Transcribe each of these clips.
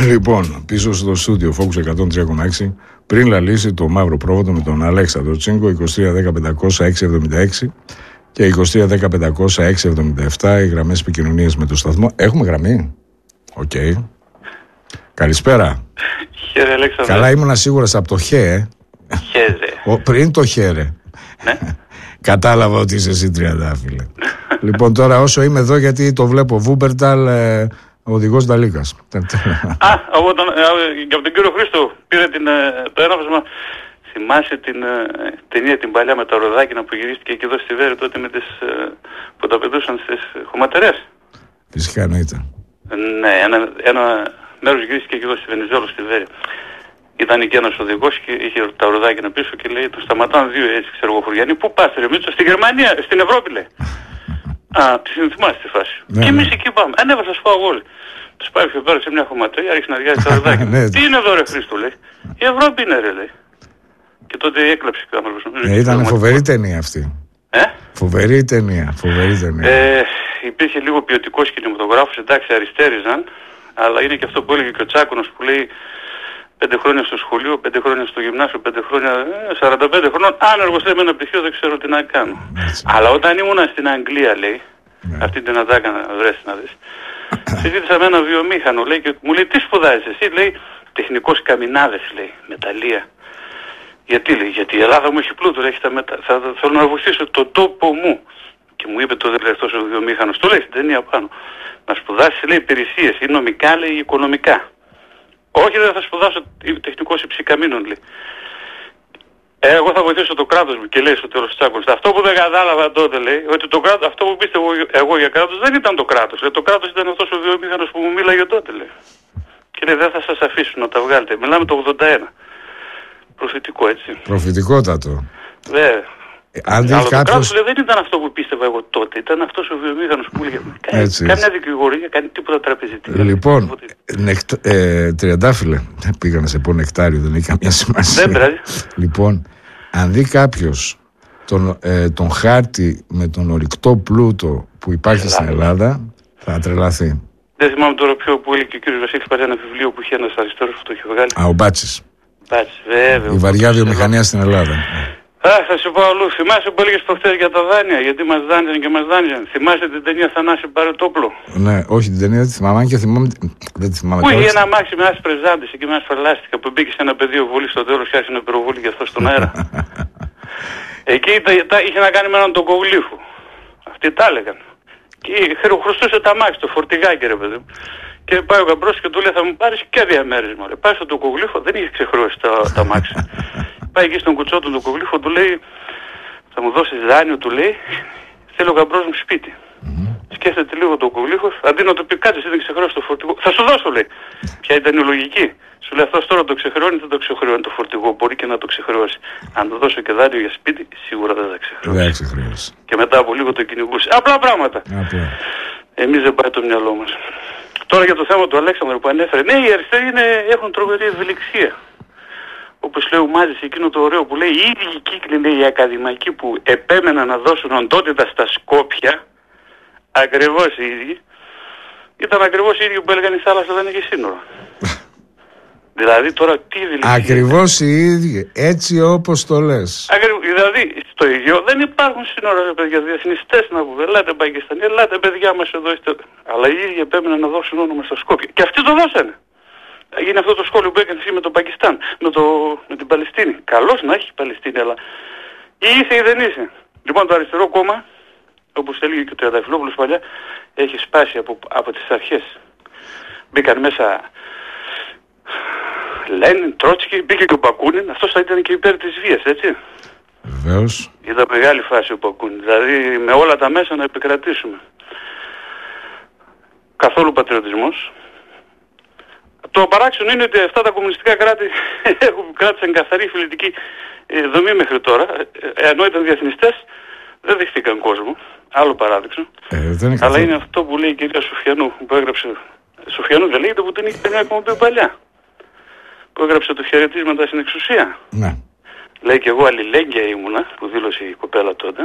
Λοιπόν, πίσω στο στούντιο Focus 103,6, πριν λαλήσει το μαύρο πρόβατο με τον Αλέξανδρο Τσίγκο, 2310-500-676 και 2310-500-677, οι γραμμές επικοινωνίας με το σταθμό. Έχουμε γραμμή. Οκ. Καλησπέρα. Χαίρε, Αλέξανδρο. Καλά, ήμουνα σίγουρας από το χε. Χαίρε. Πριν το χαίρε. Ναι. Κατάλαβα ότι είσαι εσύ τριαντάφυλλε. Λοιπόν, τώρα όσο είμαι εδώ, γιατί το βλέπω Βούμπερταλ, οδηγός Νταλίκας. Και από τον κύριο Χρήστο πήρε το έναυσμα. Θυμάσαι την ταινία την παλιά με τα ροδάκινα που γυρίστηκε εκεί εδώ στη Βέρη τότε με τις που τα πετούσαν στις χωματερές. Φυσικά εννοείται. Ναι, ένα μέρος γυρίστηκε εκεί εδώ στη Βενιζέλο στη Βέρη. Ήταν εκεί ένας οδηγός και είχε τα ροδάκινα πίσω και λέει: του σταματάνε δύο έτσι ξεργοφοριανοί. Πού πας, ρε Μίτσο? Στη Γερμανία, στην Ευρώπη, λέει. Τη θυμάσαι τη φάση. Ναι, και ναι. εμείς εκεί πάμε. Ανέβασα, σας πάω όλοι. Τους πάει πιο πέρα σε μια χωματερία, άρχισε να διάζει τα ροδάκινα. Ναι. Τι είναι εδώ, ρε Χρήστο, λέει. Η Ευρώπη είναι, ρε, λέει. Και τότε έκλαψε ο άνθρωπος. Ήταν φοβερή ταινία αυτή. Φοβερή ταινία. Υπήρχε λίγο ποιοτικός κινηματογράφος, εντάξει, αριστέριζαν, αλλά είναι και αυτό που έλεγε και ο Τσάκωνος που λέει 5 χρόνια στο σχολείο, 5 χρόνια στο γυμνάσιο, 5 χρόνια, 45 χρόνων, άνεργος λέει με ένα πτυχίο, δεν ξέρω τι να κάνω. Έτσι. Αλλά όταν ήμουνα στην Αγγλία, λέει, αυτή την ατάκα να βρες να δεις, συζήτησα με ένα βιομήχανο, λέει, και μου λέει τι σπουδάζεις εσύ, λέει, τεχνικός καμινάδες, λέει, μεταλλεία. Γιατί, λέει, γιατί η Ελλάδα μου έχει πλούτο, λέει, θέλω να βοηθήσω τον τόπο μου. Και μου είπε τότε αυτός ο βιομήχανος, το λέει στην ταινία πάνω, να σπουδάσεις, λέει, υπηρεσίες, ή νομικά, λέει, ή οικονομικά. Όχι, δεν θα σπουδάσω τεχνικός υψηκαμίνων, λέει. Εγώ θα βοηθήσω το κράτος μου. Και λέει στο τέλος Τσάκωνος, αυτό που δεν κατάλαβα τότε, λέει, ότι το κράτος, αυτό που πίστευα εγώ για κράτος δεν ήταν το κράτος. Το κράτος ήταν αυτός ο βιομήχανος που μου μίλαγε τότε, λέει. Και λέει, δεν θα σας αφήσουν να τα βγάλετε. Μιλάμε το 81. Προφητικό, έτσι. Προφητικότατο. Βέβαια. Αν δει Αλλά το κάποιος... κράτος, λέει, δεν ήταν αυτό που πίστευα εγώ τότε. Ήταν αυτός ο βιομήχανος που μου έλεγε. Κάμια δικηγορία, κάνει τίποτα τραπεζιτή. Λοιπόν, τριαντάφυλλε. Πήγα να σε πω νεκτάριο, δεν έχει καμία σημασία. Δεν πειράζει. Λοιπόν, αν δει κάποιος τον χάρτη με τον ορυκτό πλούτο που υπάρχει στην Ελλάδα, θα τρελαθεί. Δεν θυμάμαι τώρα ποιο που έλεγε και ο κύριος Βασίλης παλιά ένα βιβλίο που είχε ένας αριστερός που το είχε βγάλει. Ο Μπάτσης. Βέβαια. Η βαριά βιομηχανία στην Ελλάδα. Θα σου πω αλλού. Θυμάσαι που έλεγες προχθές για τα δάνεια, γιατί μας δάνειζαν και μας δάνειζαν. Θυμάσαι την ταινία Θανάση Παρετόπουλο? Ναι, όχι την ταινία δεν τη θυμάμαι, αν και θυμάμαι. Δεν τη θυμάμαι. Πού είχε ένα αμάξι με άσπρες ζάντες και με άσπρα λάστιχα που μπήκε σε ένα πεδίο βολή στο τέλος και άρχισε να πυροβολεί γι' αυτό στον αέρα. Εκεί είχε να κάνει με έναν τοκογλύφο. Αυτοί τα έλεγαν. Και χρωστούσε τα αμάξι, το φορτηγάκι, ρε παιδί. Και πάει ο γαμπρός και του λέει: θα μου πάρεις και διαμέρισμα. Πάει στον τοκογλύφο, δεν είχε ξεχρώσει τα αμάξι. Πάει εκεί στον κουτσό του τοκογλύφο, του λέει: θα μου δώσεις δάνειο, του λέει, θέλω ο γαμπρός μου σπίτι. Σκέφτεται λίγο το τοκογλύφος, αντί να του πει κάτι, εσύ δεν ξεχρώσεις το φορτηγό. Θα σου δώσω, λέει. Ποια ήταν η λογική? Σου λέει αυτός τώρα το ξεχρεώνει, δεν το ξεχρεώνει το φορτηγό. Μπορεί και να το ξεχρεώσει. Αν του δώσω και δάνειο για σπίτι, σίγουρα δεν θα ξεχρεώσει. Και μετά από λίγο το κυνηγούσε. Απλά πράγματα. Εμείς δεν πάει το μυαλό μας. Τώρα για το θέμα του Αλέξανδρου που ανέφερε. Ναι, οι αριστεροί έχουν τρομερή ευελιξία. Όπως λέει ο Μάζης, εκείνο το ωραίο που λέει, οι ίδιοι κύκλοι, λέει, οι ακαδημαϊκοί που επέμεναν να δώσουν οντότητα στα Σκόπια, ακριβώς οι ίδιοι, ήταν ακριβώς οι ίδιοι που έλεγαν η θάλασσα δεν έχει σύνορα. Δηλαδή τώρα τι ευελιξία. Ακριβώς οι ίδιοι, έτσι όπως το λες. Δηλαδή στο ίδιο δεν υπάρχουν σύνορα, ρε παιδιά, διεθνιστές να πούμε. Ελάτε Πακιστανοί, ελάτε παιδιά μας εδώ. Αλλά οι ίδιοι επέμεναν να δώσουν όνομα στα Σκόπια. Και αυτοί το δώσανε. Έγινε αυτό το σχόλιο που έκανε εσύ με το Πακιστάν, με την Παλαιστίνη. Καλώς να έχει η Παλαιστίνη, αλλά ή είσαι ή δεν είσαι. Λοιπόν, το αριστερό κόμμα, όπως έλεγε και ο Τριανταφυλλόπουλος παλιά, έχει σπάσει από τις αρχές. Μπήκαν μέσα Λένιν, Τρότσκι, μπήκε και ο Μπακούνιν. Αυτός θα ήταν και υπέρ της βίας, έτσι. Βεβαίως. Ήταν μεγάλη φάση ο Μπακούνιν. Δηλαδή με όλα τα μέσα να επικρατήσουμε. Καθόλου πατριωτισμός. Το παράξενο είναι ότι αυτά τα κομμουνιστικά κράτη κράτησαν καθαρή φιλετική δομή μέχρι τώρα. Ενώ ήταν διεθνιστές, δεν δεχτήκαν κόσμο. Άλλο παράδειγμα. Αλλά είναι αυτό που λέει η κυρία Σουφιανού, που έγραψε. Σουφιανού δεν λέγεται, που την είχε μια εκπομπή παλιά. Που έγραψε το χαιρετίσματα στην εξουσία. Ναι. Λέει και εγώ αλληλέγγυα ήμουνα, που δήλωσε η κοπέλα τότε.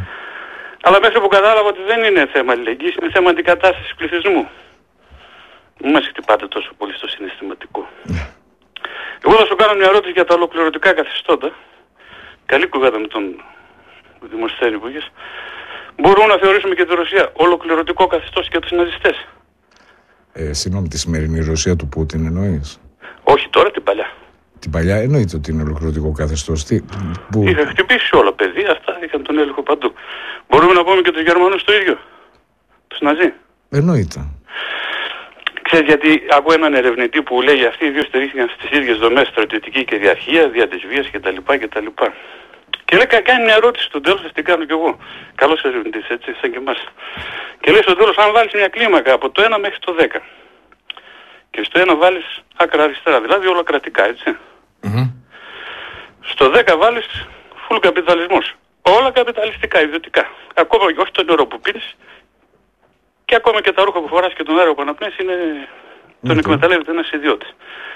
Αλλά μέχρι που κατάλαβα ότι δεν είναι θέμα αλληλεγγύης, είναι θέμα αντικατάστασης πληθυσμού. Μην μας χτυπάτε τόσο πολύ στο συναισθηματικό. Εγώ θα σου κάνω μια ερώτηση για τα ολοκληρωτικά καθεστώτα. Καλή κουβέντα με τον Δημοσθένη που είχες. Μπορούμε να θεωρήσουμε και τη Ρωσία ολοκληρωτικό καθεστώς και τους ναζιστές? Συγγνώμη, τη σημερινή Ρωσία του Πούτιν εννοείς? Όχι τώρα, την παλιά. Την παλιά εννοείται ότι είναι ολοκληρωτικό καθεστώς. Είχα χτυπήσει όλα παιδιά, αυτά είχαν τον έλεγχο παντού. Μπορούμε να πούμε και τους Γερμανούς το ίδιο? Τους Ναζί? Εννοείται. Ξέρεις γιατί ακούω έναν ερευνητή που λέει αυτοί οι δύο στηρίχθηκαν στις ίδιες δομές, στρατιωτική κυριαρχία, δια της βίας κτλ. Και λέει, κάνει μια ερώτηση στο τέλος, θα την κάνω κι εγώ. Καλός ερευνητής, έτσι, σαν και εμάς. Και λέει στο τέλος, αν βάλεις μια κλίμακα από το 1 μέχρι το 10 και στο 1 βάλεις άκρα αριστερά, δηλαδή όλα κρατικά, έτσι. Στο 10 βάλεις full καπιταλισμός. Όλα καπιταλιστικά, ιδιωτικά. Ακόμα όχι το νερό που πίνεις και ακόμα και τα ρούχα που φοράς και τον αέρα που αναπνέεις είναι... τον εκμεταλλεύεται ένας ιδιώτης.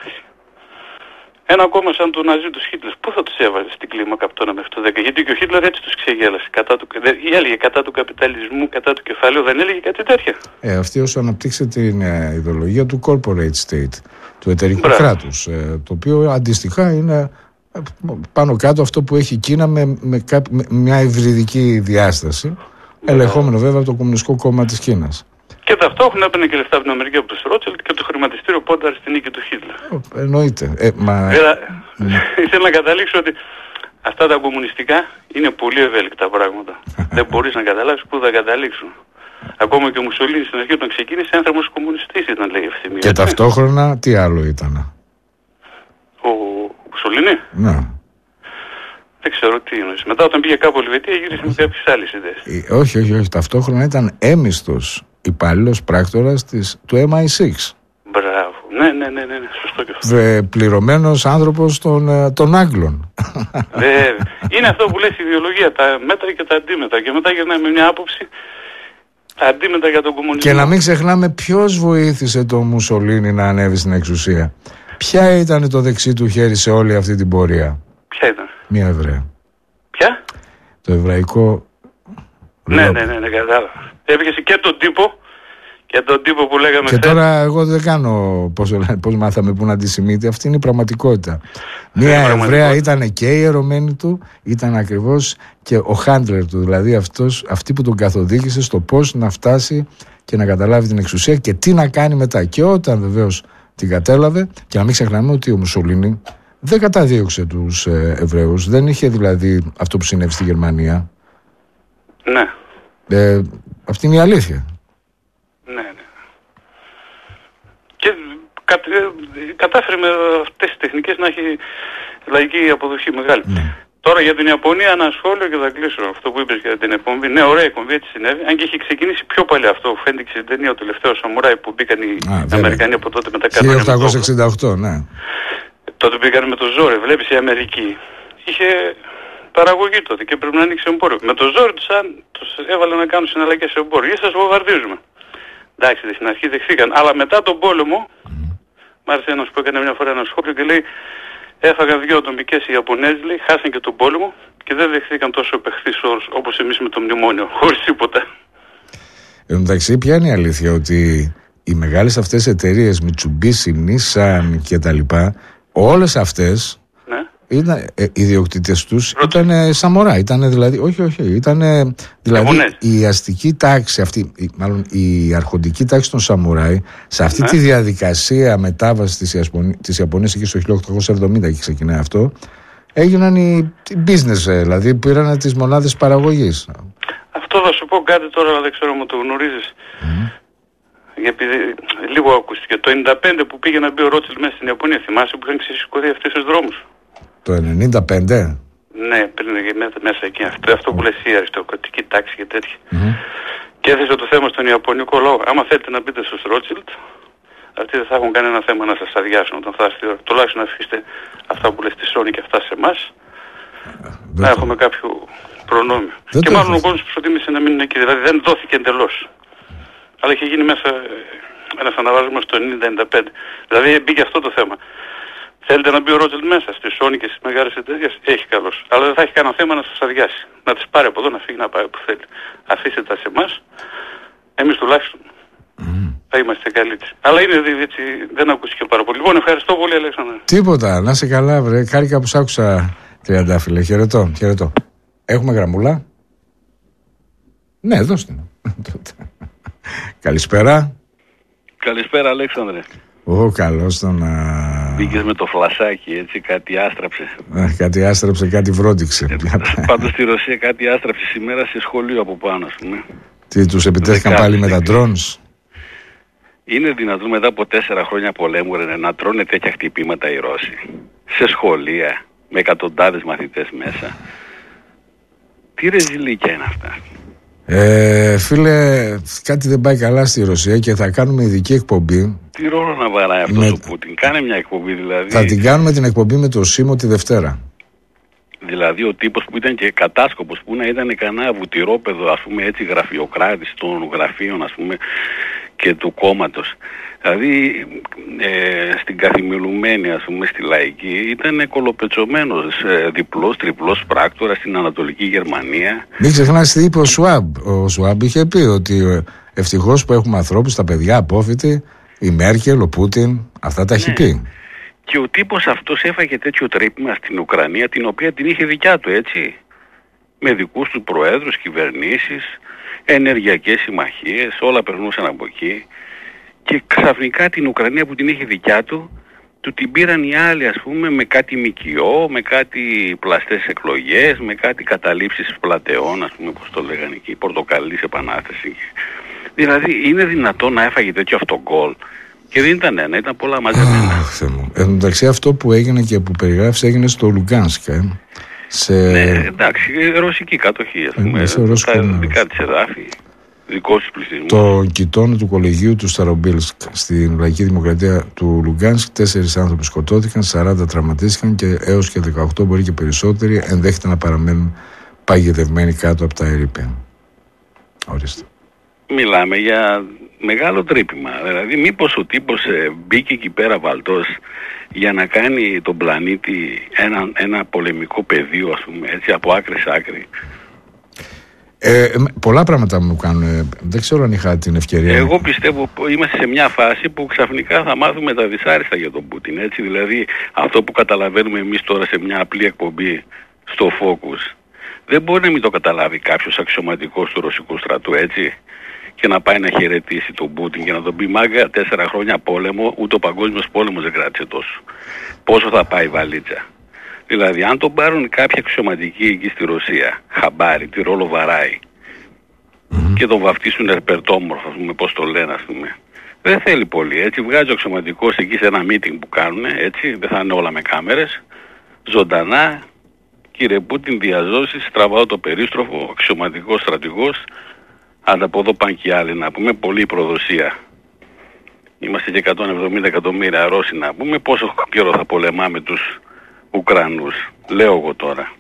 Ένα κόμμα σαν τον Ναζί του Χίτλερ, πού θα τους έβαζε στην κλίμακα από το 1 μέχρι το 10? Γιατί και ο Χίτλερ έτσι τους ξεγέλασε. Έλεγε κατά του καπιταλισμού, κατά του κεφαλαίου, δεν έλεγε κάτι τέτοια? Αυτή όσο αναπτύξε την ιδεολογία του corporate state, του εταιρικού κράτους, το οποίο αντίστοιχα είναι πάνω κάτω αυτό που έχει η Κίνα με μια υβριδική διάσταση, ελεγχόμενο βέβαια από το Κομμουνιστικό Κόμμα της Κίνας. Και ταυτόχρονα έπαιρνε και λεφτά από την Αμερική από τους Ρότσελτ και το χρηματιστήριο πόνταρε στη νίκη του Χίτλερ. Εννοείται. Ήθελα να καταλήξω ότι αυτά τα κομμουνιστικά είναι πολύ ευέλικτα πράγματα. Δεν μπορείς να καταλάβεις πού θα καταλήξουν. Ακόμα και ο Μουσολίνη στην αρχή όταν ξεκίνησε άνθρωπος κομμουνιστής ήταν, λέει, ευθυμία. Και ταυτόχρονα τι άλλο ήταν? Ο Μουσολίνη? Ναι. Δεν ξέρω τι εννοείς. Μετά όταν πήγε κάπου Ελβετία γύρισε με κάποιες άλλες ιδέες. Όχι. Ταυτόχρονα ήταν έμιστος υπάλληλος πράκτορας του MI6. Μπράβο. Ναι. Σωστό και αυτό. Πληρωμένος άνθρωπος των Άγγλων. Βέβαια. Είναι αυτό που λες, η ιδεολογία, τα μέτρα και τα αντίμετρα. Και μετά γυρνάει με μια άποψη τα αντίμετρα για τον κομμουνισμό. Και να μην ξεχνάμε ποιος βοήθησε τον Μουσολίνη να ανέβει στην εξουσία. Ποια ήταν το δεξί του χέρι σε όλη αυτή την πορεία? Ποια ήταν? Μια Εβραία. Ποια? Το εβραϊκό. Ναι, κατάλαβα. Έπιασε και τον τύπο. Και τον τύπο που λέγαμε και τώρα εγώ δεν κάνω πώς μάθαμε που είναι αντισημίτη. Αυτή είναι η πραγματικότητα. Μια Εβραία ήταν και η ερωμένη του, ήταν ακριβώς και ο χάντλερ του. Δηλαδή αυτή που τον καθοδήγησε στο πώς να φτάσει και να καταλάβει την εξουσία και τι να κάνει μετά. Και όταν βεβαίως την κατέλαβε, και να μην ξεχνάμε ότι ο Μουσολίνη δεν καταδίωξε τους Εβραίους. Δεν είχε δηλαδή αυτό που συνέβη στη Γερμανία. Ναι. Αυτή είναι η αλήθεια. Ναι. Και κατάφερε με αυτές τις τεχνικές να έχει λαϊκή αποδοχή μεγάλη. Ναι. Τώρα για την Ιαπωνία ένα σχόλιο και θα κλείσω αυτό που είπες για την εκπομπή. Ναι, ωραία εκπομπή, έτσι συνέβη. Αν και έχει ξεκινήσει πιο παλιά αυτό. Φαίνεται στην ταινία ο τελευταίο Σαμουράι που μπήκαν οι Αμερικανοί από τότε με τα 1868, ναι. Τότε μπήκαν με το ζόρι. Βλέπεις η Αμερική είχε παραγωγή τότε και πρέπει να ανοίξει εμπόριο. Με το ζόρι τους έβαλαν να κάνουν συναλλαγές σε εμπόριο. Ή σας βομβαρδίζουμε. Εντάξει, στην αρχή δεχθήκαν. Αλλά μετά τον πόλεμο, μ' άρεσε ένας που έκανε μια φορά ένα σχόλιο και λέει: έφαγαν 2 ατομικές οι Ιαπωνέζοι, λέει, χάσαν και τον πόλεμο και δεν δεχθήκαν τόσο επεχθείς όρους όπως εμείς με το μνημόνιο, χωρίς τίποτα. Εν τω μεταξύ, ποια είναι η αλήθεια? Ότι οι μεγάλες αυτές εταιρείες, Mitsubishi, Nissan κτλ., όλες αυτές. Οι ιδιοκτήτες τους ήταν σαμορά, ήταν δηλαδή, όχι, ήταν δηλαδή η αστική τάξη αυτή, μάλλον η αρχοντική τάξη των σαμουράι, σε αυτή τη διαδικασία μετάβασης της Ιαπωνίας εκεί στο 1870 και ξεκινάει αυτό, έγιναν οι business, δηλαδή πήραν τις μονάδες παραγωγής. Αυτό θα σου πω κάτι τώρα, αλλά δεν ξέρω αν το γνωρίζεις. Επειδή λίγο ακούστηκε, το 95 που πήγε να μπει ο Ρότσελτ μέσα στην Ιαπωνία, θυμάσαι που είχαν ξεσηκωθεί αυτούς τους δρόμους? Το 95. Ναι, πριν μέσα εκεί. Αυτό που λες η αριστοκρατική τάξη και τέτοια. Και έθεσε το θέμα στον Ιαπωνικό λαό. Άμα θέλετε να μπείτε στους Ρότσελτ, αυτοί δεν θα έχουν κανένα θέμα να σας αδειάσουν όταν θα έρθει η ώρα. Τουλάχιστον να αφήσετε αυτά που λες στη Sony και αυτά σε εμάς. Να έχουμε κάποιο προνόμιο. Και μάλλον ο κόσμος προτίμησε να μείνουν εκεί. Δηλαδή δεν δόθηκε εντελώς. Αλλά είχε γίνει μέσα ένας αναβάσμος το 90-95. Δηλαδή μπήκε αυτό το θέμα. Θέλετε να μπει ο Ρότσελτ μέσα στη Sony και στις μεγάλες εταιρείες? Έχει καλώς. Αλλά δεν θα έχει κανένα θέμα να σας αδειάσει. Να τις πάρει από εδώ, να φύγει να πάει που θέλει. Αφήστε τα σε εμάς. Εμείς τουλάχιστον θα είμαστε καλύτεροι. Αλλά είναι έτσι, δεν ακούστηκε πάρα πολύ. Λοιπόν, ευχαριστώ πολύ, Αλέξανδρε. Τίποτα, να είσαι καλά, βρε. Χάρηκα που σ' άκουσα, Τριαντάφυλλε. Χαιρετώ, χαιρετώ. Έχουμε γραμμούλα. Ναι, δώστε. Καλησπέρα. Καλησπέρα, Αλέξανδρε. Καλώς το να... Μπήκες με το φλασάκι, έτσι, κάτι άστραψε. Κάτι άστραψε, κάτι βρόντιξε. Πάντως στη Ρωσία κάτι άστραψε σήμερα σε σχολείο από πάνω, ας πούμε. Τι, τους επιτέθηκαν πάλι με τα drones? Είναι δυνατόν μετά από 4 χρόνια πολέμου να τρώνε τέτοια χτυπήματα οι Ρώσοι? Σε σχολεία, με εκατοντάδες μαθητές μέσα. Τι ρεζιλίκια είναι αυτά? Φίλε, κάτι δεν πάει καλά στη Ρωσία και θα κάνουμε ειδική εκπομπή. Τι ρόλο να βαράει αυτός ο Πούτιν? Κάνε μια εκπομπή δηλαδή. Θα την κάνουμε την εκπομπή με το Σίμω τη Δευτέρα. Δηλαδή ο τύπος που ήταν και κατάσκοπος, που να ήταν κανένα βουτυρόπεδο, ας πούμε, έτσι, γραφειοκράτης των γραφείων, ας πούμε, και του κόμματος. Δηλαδή στην καθημερινή, ας πούμε, στη λαϊκή, ήταν κολοπετσωμένος, διπλός, τριπλός πράκτορας στην Ανατολική Γερμανία. Μην ξεχνάς τι είπε ο Σουάμπ. Ο Σουάμπ είχε πει ότι ευτυχώς που έχουμε ανθρώπους, τα παιδιά απόφοιτοι, η Μέρκελ, ο Πούτιν, αυτά τα έχει πει. Και ο τύπος αυτός έφαγε τέτοιο τρύπημα στην Ουκρανία, την οποία την είχε δικιά του, έτσι. Με δικούς του προέδρους, κυβερνήσεις, ενεργειακές συμμαχίες, όλα περνούσαν από εκεί. Και ξαφνικά την Ουκρανία που την είχε δικιά του, του την πήραν οι άλλοι, ας πούμε, με κάτι ΜΚΟ, με κάτι πλαστές εκλογές, με κάτι καταλήψεις πλατεών, ας πούμε, πώς το λέγανε εκεί, πορτοκαλής επανάσταση. Δηλαδή είναι δυνατόν να έφαγε τέτοιο αυτογκόλ? Και δεν ήταν ένα, ήταν πολλά μαζεμένα. Εν τω μεταξύ αυτό που έγινε και που περιγράφεις έγινε στο Λουγκάνσκ. Ναι, εντάξει, ρωσική κατοχή, ας πούμε. Τα δικά της εδάφη, δικός τους πληθυσμός. Το κοιτώνο του κολεγίου του Σταρομπίλσκ στην Λαϊκή Δημοκρατία του Λουγκάνσκ, 4 άνθρωποι σκοτώθηκαν, 40 τραυματίστηκαν και έως και 18, μπορεί και περισσότεροι, ενδέχεται να παραμένουν παγιδευμένοι κάτω από τα ερείπια. Ορίστε. Μιλάμε για μεγάλο τρύπημα. Δηλαδή μήπως ο τύπος μπήκε εκεί πέρα βαλτός για να κάνει τον πλανήτη ένα πολεμικό πεδίο, ας πούμε, έτσι, από άκρη σε άκρη. Πολλά πράγματα μου κάνουν. Δεν ξέρω αν είχα την ευκαιρία. Εγώ πιστεύω είμαστε σε μια φάση που ξαφνικά θα μάθουμε τα δυσάριστα για τον Πούτιν. Έτσι, δηλαδή αυτό που καταλαβαίνουμε εμείς τώρα σε μια απλή εκπομπή στο Focus, δεν μπορεί να μην το καταλάβει κάποιος αξιωματικός του ρωσικού στρατού, έτσι, και να πάει να χαιρετήσει τον Πούτιν και να τον πει: μάγκα, 4 χρόνια πόλεμο, ούτε ο παγκόσμιος πόλεμος δεν κράτησε τόσο. Πόσο θα πάει η βαλίτσα? Δηλαδή, αν τον πάρουν κάποιοι αξιωματικοί εκεί στη Ρωσία, χαμπάρι, τι ρόλο βαράει, και τον βαφτίσουν ερπερτόμορφο, ας πούμε, πώς το λένε, ας πούμε, δεν θέλει πολύ, έτσι. Βγάζει ο αξιωματικός εκεί σε ένα meeting που κάνουν, έτσι, δεν θα είναι όλα με κάμερες, ζωντανά. Κύριε Πούτιν, διαζώσεις, τραβάω το περίστροφο, αξιωματικός στρατηγός, αν από εδώ πάνε και οι άλλοι, να πούμε, πολλή προδοσία. Είμαστε και 170 εκατομμύρια Ρώσοι, να πούμε, πόσο καιρό θα πολεμάμε τους Ουκρανούς, λέω εγώ τώρα.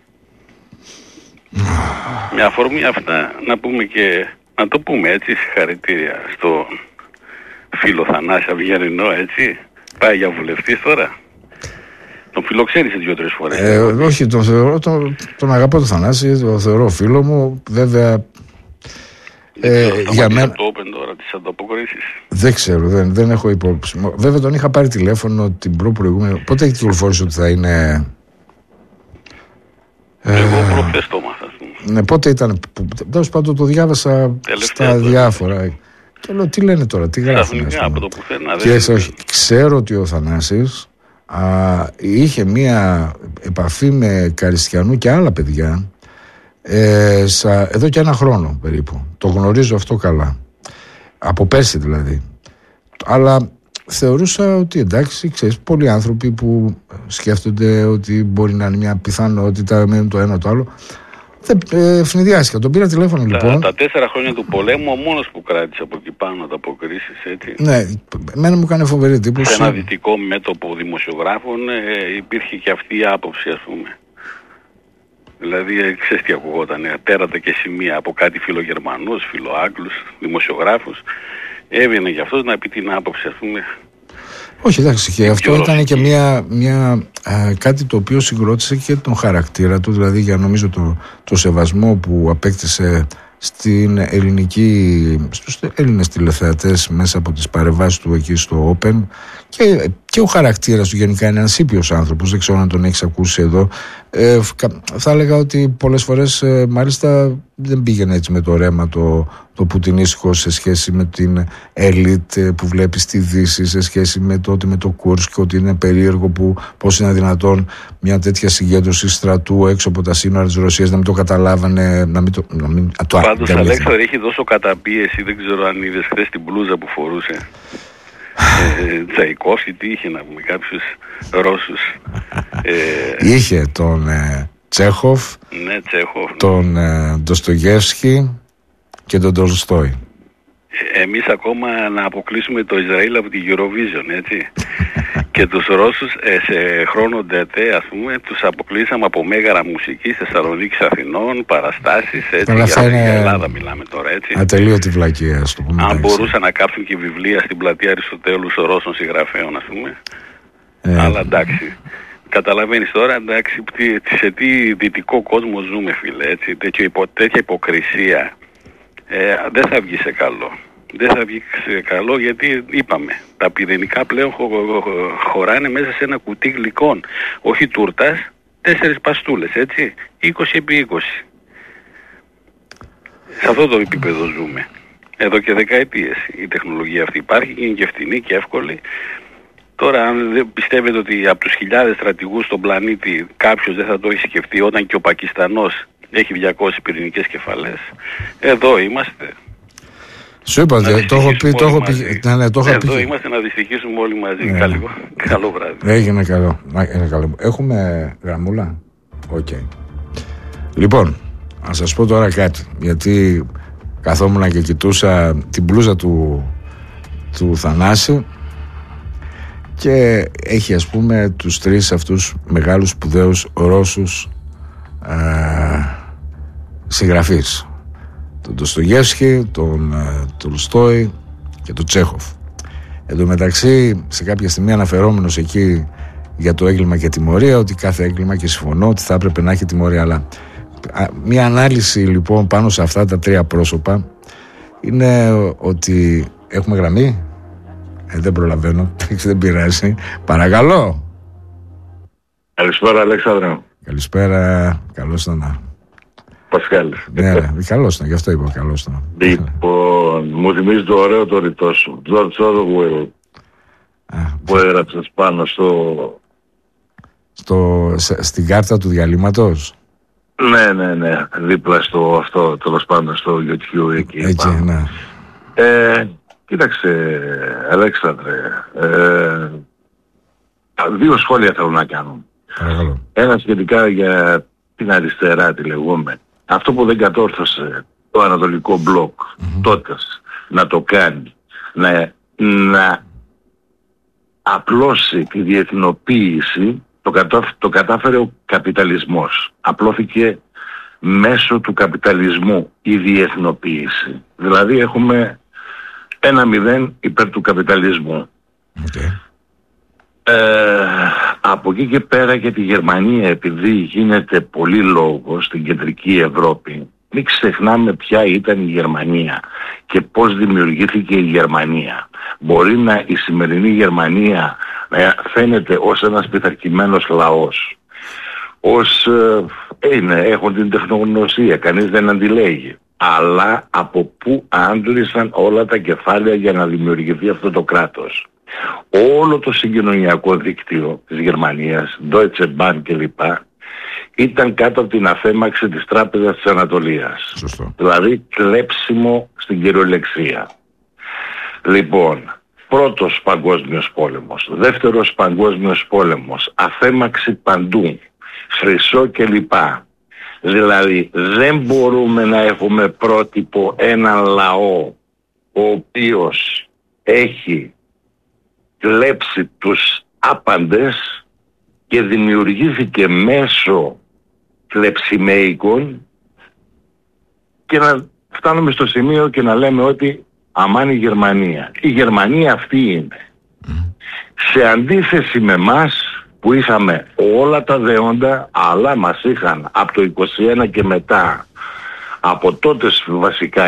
Με αφορμή αυτά να πούμε και, να το πούμε έτσι, συγχαρητήρια στο φίλο Θανάση Αυγερινό, έτσι, πάει για βουλευτής τώρα. Τον φιλοξένησε 2-3 φορές. Όχι, τον θεωρώ, τον αγαπώ τον Θανάση, τον θεωρώ φίλο μου, βέβαια. Για μένα το Open τώρα τις ανταποκρίσεις. Δεν ξέρω, δεν έχω υπόψη. Βέβαια τον είχα πάρει τηλέφωνο την προηγούμενη. Πότε έχει κυκλοφόρησε ότι θα είναι? Εγώ προχθές το μάθα. Ναι, πότε ήταν? Τέλος πάντων το διάβασα στα διάφορα. Και λέω τι λένε τώρα, τι γράφουν. Από το πουθενά. Ξέρω ότι ο Θανάσης είχε μία επαφή με Καριστιανού και άλλα παιδιά εδώ και 1 χρόνο περίπου. Το γνωρίζω αυτό καλά. Από πέρσι δηλαδή. Αλλά θεωρούσα ότι εντάξει, ξέρεις, πολλοί άνθρωποι που σκέφτονται ότι μπορεί να είναι μια πιθανότητα με το ένα το άλλο. Δεν φνηδιάστηκα. Τον πήρα τηλέφωνο λοιπόν. Τα 4 χρόνια του πολέμου, ο μόνος που κράτησε από εκεί πάνω ανταποκρίσεις, έτσι. Ναι, εμένα μου έκανε φοβερή εντύπωση. Σε ένα δυτικό μέτωπο δημοσιογράφων υπήρχε και αυτή η άποψη, ας πούμε. Δηλαδή, ξέρεις τι ακουγόταν, τέρατα και σημεία από κάτι φιλογερμανούς, φιλοάγγλους, δημοσιογράφους. Έβγαινε για αυτός να πει την άποψη, ας πούμε. Όχι, εντάξει, και αυτό ήταν και κάτι το οποίο συγκρότησε και τον χαρακτήρα του, δηλαδή για νομίζω το σεβασμό που απέκτησε στην στους Έλληνες τηλεθεατές μέσα από τις παρεμβάσεις του εκεί στο Open, και ο χαρακτήρας του γενικά είναι ένας ήπιος άνθρωπος, δεν ξέρω αν τον έχεις ακούσει εδώ. Θα έλεγα ότι πολλές φορές μάλιστα δεν πήγαινε έτσι με το ρέμα το πουτινίστικο σε σχέση με την ελίτ που βλέπει στη Δύση, σε σχέση με το Κούρσκ, ότι είναι περίεργο πώς είναι δυνατόν μια τέτοια συγκέντρωση στρατού έξω από τα σύνορα της Ρωσίας να μην το καταλάβανε, Πάντως Αλέξανδρε, έχει τόσο καταπίεση, δεν ξέρω αν είδες χθες την μπλούζα που φορούσε. Τσαϊκόφσκι, τι είχε να πούμε, κάποιους Ρώσους. Είχε τον Τσέχοφ, ναι, Τσέχοφ, τον Ντοστογεύσκι και τον Τολστόι. Εμείς ακόμα να αποκλείσουμε το Ισραήλ από τη Eurovision, έτσι. Και τους Ρώσους σε χρόνο ντετέ, ας πούμε, τους αποκλείσαμε από μέγαρα μουσικής Θεσσαλονίκης, Αθηνών, παραστάσεις, έτσι. Για την Ελλάδα μιλάμε τώρα, έτσι. Ατελείωτη βλακεία, ας το πούμε. Αν μπορούσαν να κάψουν και βιβλία στην πλατεία Αριστοτέλου Ρώσων συγγραφέων, ας πούμε. Αλλά εντάξει. Καταλαβαίνεις τώρα, εντάξει, σε τι δυτικό κόσμο ζούμε, φίλε, έτσι. Τέτοια υποκρισία δεν θα βγει σε καλό. Δεν θα βγει σε καλό, γιατί είπαμε, τα πυρηνικά πλέον χωράνε μέσα σε ένα κουτί γλυκών. Όχι τούρτας, 4 παστούλες, έτσι, 20x20. Σε αυτό το επίπεδο ζούμε. Εδώ και δεκαετίες η τεχνολογία αυτή υπάρχει και είναι και φθηνή και εύκολη. Τώρα, αν δεν πιστεύετε ότι από τους χιλιάδες στρατηγούς στον πλανήτη κάποιος δεν θα το έχει σκεφτεί, όταν και ο Πακιστανός έχει 200 πυρηνικές κεφαλές, εδώ είμαστε. Σου είπα, το έχω πει. Εδώ είμαστε να δυστυχήσουμε όλοι μαζί. Καλό βράδυ. Έγινε καλό. Έχουμε γραμμούλα. Οκ. Λοιπόν, να σας πω τώρα κάτι, γιατί καθόμουν και κοιτούσα την μπλούζα του Θανάση και έχει, ας πούμε, τους 3 αυτούς μεγάλους σπουδαίους Ρώσους συγγραφείς, τον Ντοστογεύσκι, τον Τολστόι και τον Τσέχοφ. Εν τω μεταξύ, σε κάποια στιγμή αναφερόμενος εκεί για το έγκλημα και τιμωρία, ότι κάθε έγκλημα, και συμφωνώ ότι θα έπρεπε να έχει τιμωρία, αλλά μια ανάλυση λοιπόν πάνω σε αυτά τα 3 πρόσωπα είναι ότι έχουμε γραμμή. Δεν προλαβαίνω, δεν πειράζει. Παρακαλώ. Καλησπέρα, Αλέξανδρε. Καλησπέρα, καλώς ήταν. Πασχάλης. Ναι, καλώς ήταν, γι' αυτό είπα καλώς ήταν. Λοιπόν, μου θυμίζει το ωραίο το ρητό σου, George Orwell, που έγραψες πάνω στην κάρτα του διαλύματος. Ναι, δίπλα στο αυτό, τέλος πάντων στο YouTube εκεί. Έτσι, ναι. Κοίταξε, Αλέξανδρε, 2 σχόλια θέλω να κάνω. Παρακαλώ. Ένα σχετικά για την αριστερά, τη λεγόμενη. Αυτό που δεν κατόρθωσε το Ανατολικό Μπλοκ τότε να το κάνει, να απλώσει τη διεθνοποίηση, το κατάφερε ο καπιταλισμός. Απλώθηκε μέσω του καπιταλισμού η διεθνοποίηση. Δηλαδή έχουμε 1-0 υπέρ του καπιταλισμού. Okay. Από εκεί και πέρα για τη Γερμανία, επειδή γίνεται πολύ λόγο στην κεντρική Ευρώπη, μην ξεχνάμε ποια ήταν η Γερμανία και πώς δημιουργήθηκε η Γερμανία. Μπορεί να η σημερινή Γερμανία φαίνεται ως ένας πειθαρχημένος λαός, έχουν την τεχνογνωσία, κανείς δεν αντιλέγει. Αλλά από πού άντλησαν όλα τα κεφάλαια για να δημιουργηθεί αυτό το κράτος. Όλο το συγκοινωνιακό δίκτυο της Γερμανίας, Deutsche Bank κλπ, ήταν κάτω από την αφέμαξη της Τράπεζας της Ανατολίας. Σωστό. Δηλαδή κλέψιμο στην κυριολεξία. Λοιπόν, πρώτος παγκόσμιος πόλεμος, δεύτερος παγκόσμιος πόλεμος, αφέμαξη παντού, χρυσό κλπ. Δηλαδή δεν μπορούμε να έχουμε πρότυπο έναν λαό ο οποίος έχει κλέψει τους άπαντες και δημιουργήθηκε μέσω κλεψιμαίικων, και να φτάνουμε στο σημείο και να λέμε ότι αμάν η Γερμανία. Η Γερμανία αυτή είναι. Σε αντίθεση με εμάς που είχαμε όλα τα δέοντα, αλλά μας είχαν από το 21 και μετά Από τότε βασικά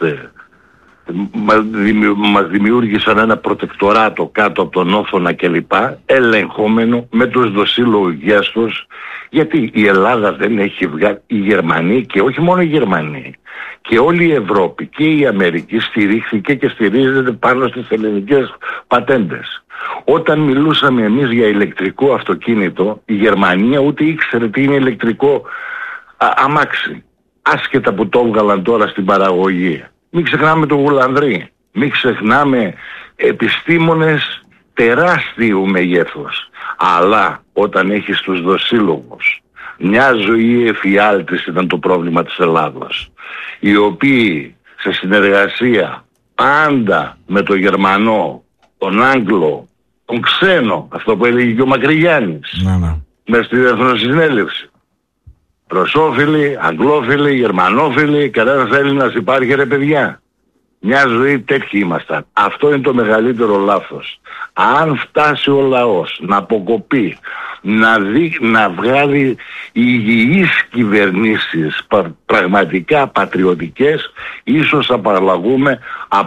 μας δημιούργησαν ένα προτεκτοράτο κάτω από τον Όθωνα κλπ, ελεγχόμενο με τους δοσύλλογες τους, γιατί η Ελλάδα δεν έχει βγάλει, η Γερμανία, και όχι μόνο η Γερμανία, και όλη η Ευρώπη και η Αμερική στηρίχθηκε και στηρίζεται πάνω στις ελληνικές πατέντες. Όταν μιλούσαμε εμείς για ηλεκτρικό αυτοκίνητο, η Γερμανία ούτε ήξερε τι είναι ηλεκτρικό αμάξι, άσχετα που το έβγαλαν τώρα στην παραγωγή. Μην ξεχνάμε τον Γουλανδρή, μην ξεχνάμε επιστήμονες τεράστιου μεγέθους. Αλλά όταν έχεις τους δοσύλλογους, μια ζωή εφιάλτης ήταν το πρόβλημα της Ελλάδος, οι οποίοι σε συνεργασία πάντα με τον Γερμανό, τον Άγγλο, τον ξένο, αυτό που έλεγε και ο Μακρυγιάννης, μες στη Εθνοσυνέλευση, ρωσόφιλοι, αγγλόφιλοι, γερμανόφιλοι, κανένας Έλληνας υπάρχει ρε παιδιά. Μια ζωή τέτοιοι ήμασταν. Αυτό είναι το μεγαλύτερο λάθος. Αν φτάσει ο λαός να αποκοπεί, να βγάλει υγιείς κυβερνήσεις πραγματικά πατριωτικές, ίσως απαλλαγούμε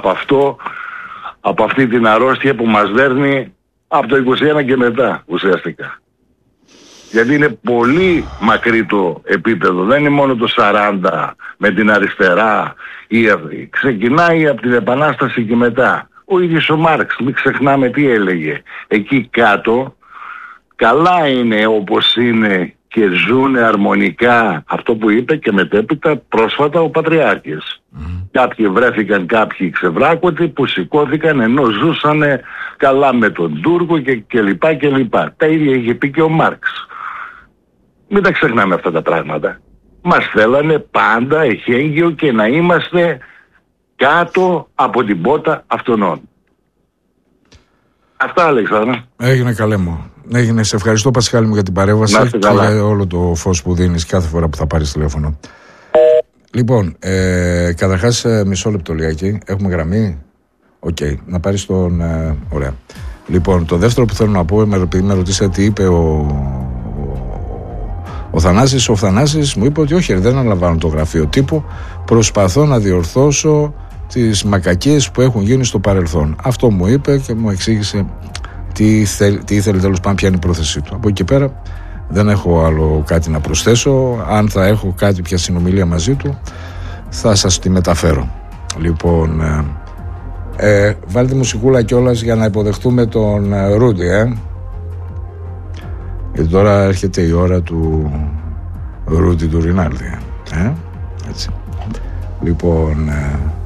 από αυτή την αρρώστια που μας δέρνει από το 21 και μετά ουσιαστικά. Γιατί είναι πολύ μακρύ το επίπεδο, δεν είναι μόνο το 40 με την αριστερά, ξεκινάει από την Επανάσταση και μετά. Ο ίδιος ο Μάρξ, μην ξεχνάμε τι έλεγε. Εκεί κάτω καλά είναι όπως είναι και ζουνε αρμονικά, αυτό που είπε και μετέπειτα πρόσφατα ο Πατριάρχης. Κάποιοι βρέθηκαν κάποιοι ξεβράκωτοι που σηκώθηκαν ενώ ζούσανε καλά με τον Τούρκο και λοιπά και λοιπά. Τα ίδια είχε πει και ο Μάρξ. Μην τα ξεχνάμε αυτά τα πράγματα. Μας θέλανε πάντα εχέγγυο και να είμαστε κάτω από την πότα αυτονών. Αυτά, Αλέξανδρα. Έγινε, καλέ μου. Έγινε. Σε ευχαριστώ, Πασχάλη μου, για την παρέμβαση και για όλο το φως που δίνεις κάθε φορά που θα πάρεις τηλέφωνο. Λοιπόν, καταρχάς μισό λεπτό λιγάκι. Έχουμε γραμμή. Οκ. Να πάρεις τον... ωραία. Λοιπόν, το δεύτερο που θέλω να πω, επειδή με ρωτήσατε τι είπε ο Θανάσης μου είπε ότι όχι, δεν αναλαμβάνω το γραφείο τύπου, προσπαθώ να διορθώσω τις μακακίες που έχουν γίνει στο παρελθόν. Αυτό μου είπε και μου εξήγησε τι ήθελε τέλος πάντων, ποια είναι η πρόθεσή του. Από εκεί πέρα δεν έχω άλλο κάτι να προσθέσω. Αν θα έχω κάτι, πια συνομιλία μαζί του, θα σας τη μεταφέρω. Λοιπόν, βάλτε μουσικούλα κιόλας για να υποδεχτούμε τον Ρούντι, γιατί τώρα έρχεται η ώρα του Ρούντι του Ρινάλντι. Έτσι. Λοιπόν,